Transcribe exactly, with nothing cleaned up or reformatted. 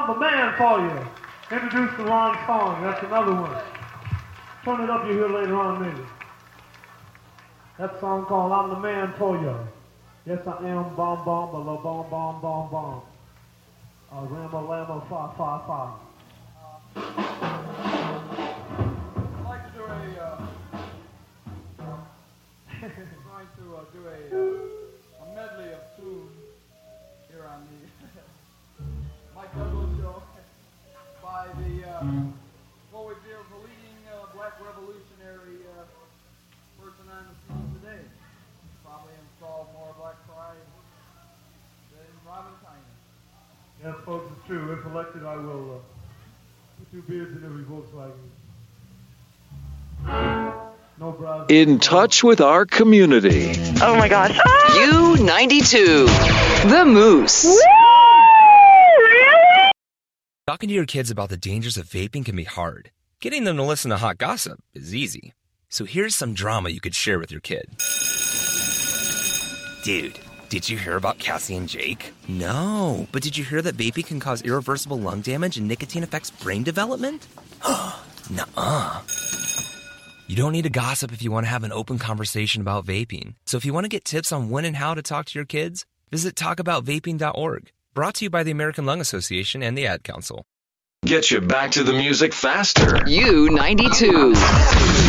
I'm the man for you. Introduce the Ron song. That's another one. Turn it up, you hear later on maybe. That song called I'm the Man for You. Yes, I am. Bomb, bomb, ba bomb, bomb, bomb, bomb. Uh, Rambo, Lambo, fa, fa, fa. I'd like to do a, uh, I'm going to uh, do a, uh, a medley of tunes here on the Mike Douglas Show by the, uh, what would be the leading uh, black revolutionary uh, person on the scene today. Probably installed more black pride than Robin Tyner. Yes, folks, it's true. If elected, I will uh, put two beards in every Volkswagen. No brows. In touch with our community. Oh my gosh. U ninety-two, The Moose. Woo! Really? Talking to your kids about the dangers of vaping can be hard. Getting them to listen to hot gossip is easy. So here's some drama you could share with your kid. Dude, did you hear about Cassie and Jake? No, but did you hear that vaping can cause irreversible lung damage and nicotine affects brain development? Nuh-uh. You don't need to gossip if you want to have an open conversation about vaping. So if you want to get tips on when and how to talk to your kids, visit talk about vaping dot org. Brought to you by the American Lung Association and the Ad Council. Get you back to the music faster. U ninety-two.